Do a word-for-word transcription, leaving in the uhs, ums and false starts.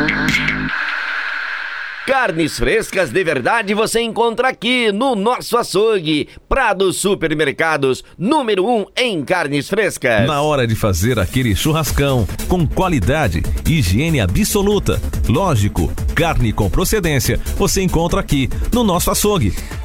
Carnes frescas de verdade você encontra aqui no nosso açougue. Prado Supermercados, número um em carnes frescas. Na hora de fazer aquele churrascão, com qualidade, higiene absoluta, lógico, carne com procedência, você encontra aqui no nosso açougue.